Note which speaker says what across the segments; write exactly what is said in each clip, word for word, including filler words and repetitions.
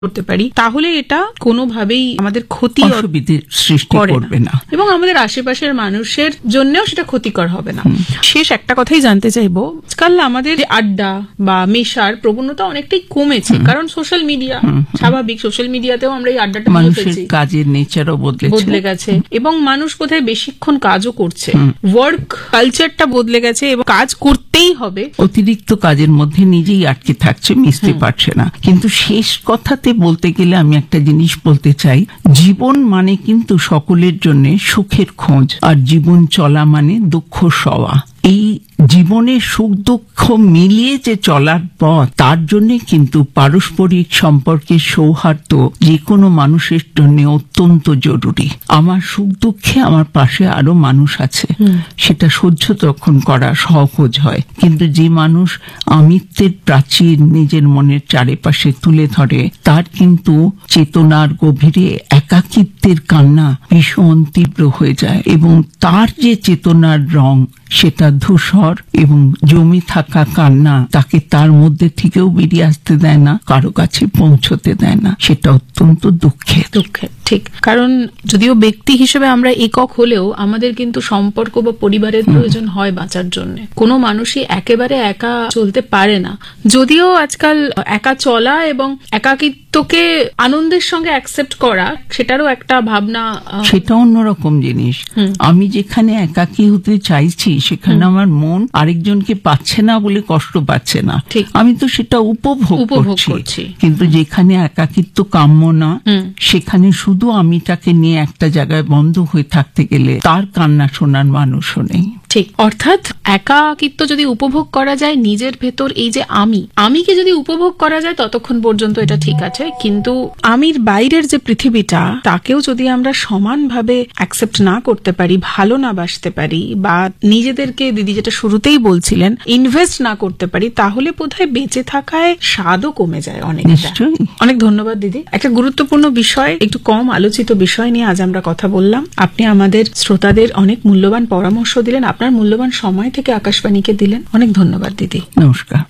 Speaker 1: করতে পারি, তাহলে এটা কোনোভাবেই আমাদের ক্ষতি
Speaker 2: অসুবিধার সৃষ্টি করবে না
Speaker 1: এবং আমাদের আশেপাশের মানুষের জন্যও সেটা ক্ষতিকর হবে না। শেষ একটা কথাই জানতে চাইবো, আজকাল আমাদের আড্ডা বা মেশার প্রবণতা অনেকটাই কমেছে, কারণ সোশ্যাল মিডিয়া স্বাভাবিক, সোশ্যাল মিডিয়াতেও আমরা এই আড্ডাটা
Speaker 2: মানুষের কাজের নেচারও
Speaker 1: বদলে গেছে এবং মানুষ বোধহয় বেশিক্ষণ কাজও করছে, ওয়ার্ক কালচারটা বদলে গেছে এবং কাজ করতেই হবে,
Speaker 2: অতিরিক্ত কাজের মধ্যে নিজেই আটকে থাকছে, মিশতে পারছে না। কিন্তু শেষ কথাতে বলতে গেলে আমি একটা জিনিস বলতে চাই, জীবন মানে কিন্তু সকলের জন্য সুখের খোঁজ, আর জীবন চলা মানে দুঃখ সওয়া। এই জীবনের সুখ দুঃখ মিলিয়ে যে চলার পথ, তার জন্য কিন্তু পারস্পরিক সম্পর্কের সৌহার্দ্য যে কোনো মানুষের জন্য অত্যন্ত জরুরি। আমার সুখ দুঃখে আমার পাশে আরো মানুষ আছে, সেটা সহ্য তখন করা সহজ হয়। কিন্তু যে মানুষ আমিত্বের প্রাচীর নিজের মনের চারিপাশে তুলে ধরে, তার কিন্তু চেতনার গভীরে একাকিত্বের কান্না ভীষণ তীব্র হয়ে যায় এবং তার যে চেতনার রং সেটা ধূসর এবং জমি থাকা কান্না তাকে তার মধ্যে থেকেও বেরিয়ে আসতে দেয় না, কারো কাছে পৌঁছতে দেয় না। সেটা অত্যন্ত দুঃখের
Speaker 1: দুঃখের ঠিক, কারণ যদিও ব্যক্তি হিসেবে আমরা একক হলেও আমাদের কিন্তু সম্পর্ক বা পরিবারের প্রয়োজন হয় বাঁচার জন্য। কোনো মানুষই একেবারে একা চলতে পারে না, যদিও আজকাল একা চলা এবং একাকিত্বকে আনন্দের সঙ্গে অ্যাকসেপ্ট করা সেটারও একটা ভাবনা,
Speaker 2: সেটা অন্যরকম জিনিস। আমি যেখানে একাকী হতে চাইছি সেখানে আমার মন আরেকজনকে পাচ্ছে না বলে কষ্ট পাচ্ছে না, আমি তো সেটা উপভোগ করছি। কিন্তু যেখানে একাকিত্ব কাম্য না, সেখানে শুধু আমিটাকে নিয়ে একটা জায়গায় বন্ধ হয়ে থাকতে গেলে তার কান্না শোনার মানুষও নেই।
Speaker 1: ঠিক, অর্থাৎ একাকিত্ব যদি উপভোগ করা যায়, নিজের ভেতর এই যে আমি আমিকে যদি উপভোগ করা যায়, ততক্ষণ পর্যন্ত এটা ঠিক আছে। কিন্তু আমির বাইরের যে পৃথিবীটা, তাকেও যদি আমরা সমানভাবে অ্যাকসেপ্ট না করতে পারি, ভালো না বাসতে পারি, বা নিজেদেরকে দিদি যেটা শুরুতেই বলছিলেন ইনভেস্ট না করতে পারি, তাহলে বোধহয় বেঁচে থাকায় স্বাদও কমে যায় অনেক। অনেক ধন্যবাদ দিদি। একটা গুরুত্বপূর্ণ বিষয়, একটু কম আলোচিত বিষয় নিয়ে আজ আমরা কথা বললাম। আপনি আমাদের শ্রোতাদের অনেক মূল্যবান পরামর্শ দিলেন, আপনার মূল্যবান সময় থেকে আকাশবাণীকে দিলেন। অনেক ধন্যবাদ দিদি।
Speaker 2: নমস্কার।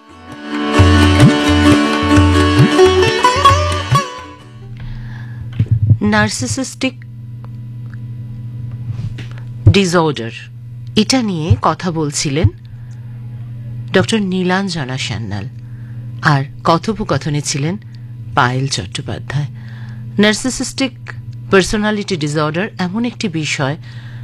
Speaker 3: নার্সিসিস্টিক ডিসঅর্ডার, এটা নিয়ে কথা বলছিলেন ডক্টর নীলাঞ্জনা সান্যাল, আর কথোপকথনে ছিলেন Payel Chattopadhyay. Narcissistic personality disorder এমন একটি বিষয়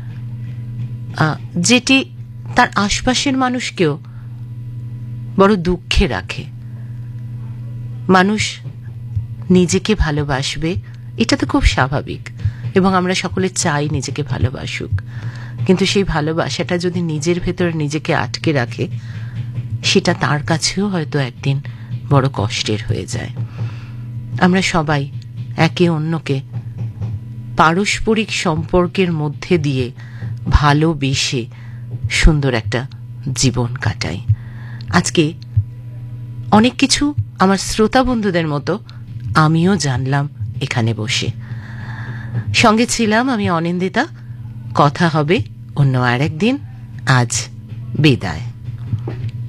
Speaker 3: যেটি তার আশপাশের মানুষকেও বড় দুঃখে রাখে। মানুষ নিজেকে ভালোবাসবে, এটা তো খুব স্বাভাবিক এবং আমরা সকলে চাই নিজেকে ভালোবাসুক, কিন্তু সেই ভালোবাসাটা যদি নিজের ভেতরে নিজেকে আটকে রাখে, সেটা তার কাছেও হয়তো একদিন বড় কষ্টের হয়ে যায়। আমরা সবাই একে অন্যকে পারস্পরিক সম্পর্কের মধ্যে দিয়ে ভালোবেসে সুন্দর একটা জীবন কাটাই। আজকে অনেক কিছু আমার শ্রোতা বন্ধুদের মতো আমিও জানলাম এখানে বসে। সঙ্গে ছিলাম আমি অনিন্দিতা। কথা হবে অন্য আর একদিন। আজ বিদায়।